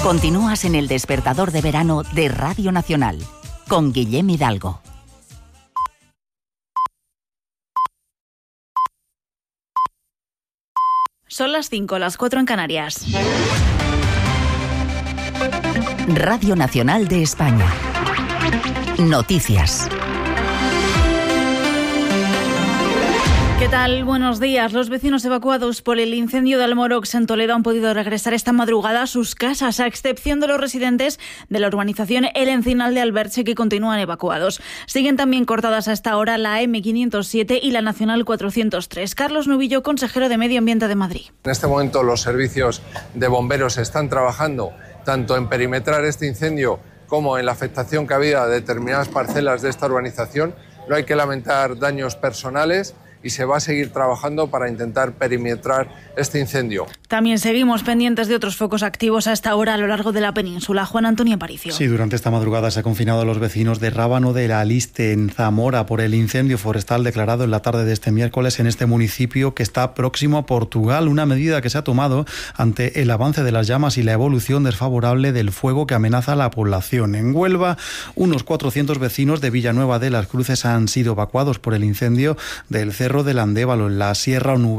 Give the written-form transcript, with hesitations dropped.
Continúas en el despertador de verano de Radio Nacional, con Guillem Hidalgo. Son las 5, las 4 en Canarias. Radio Nacional de España. Noticias. ¿Qué tal? Buenos días. Los vecinos evacuados por el incendio de Almorox en Toledo han podido regresar esta madrugada a sus casas, a excepción de los residentes de la urbanización El Encinal de Alberche, que continúan evacuados. Siguen también cortadas a esta hora la M507 y la Nacional 403. Carlos Nubillo, consejero de Medio Ambiente de Madrid. En este momento los servicios de bomberos están trabajando tanto en perimetrar este incendio como en la afectación que había a determinadas parcelas de esta urbanización. No hay que lamentar daños personales y se va a seguir trabajando para intentar perimetrar este incendio. También seguimos pendientes de otros focos activos a esta hora a lo largo de la península. Juan Antonio Aparicio. Sí, durante esta madrugada se ha confinado a los vecinos de Rábano de la Aliste, en Zamora, por el incendio forestal declarado en la tarde de este miércoles en este municipio que está próximo a Portugal. Una medida que se ha tomado ante el avance de las llamas y la evolución desfavorable del fuego que amenaza a la población. En Huelva, unos 400 vecinos de Villanueva de las Cruces han sido evacuados por el incendio del Cerro del Andévalo, en la Sierra Onubera.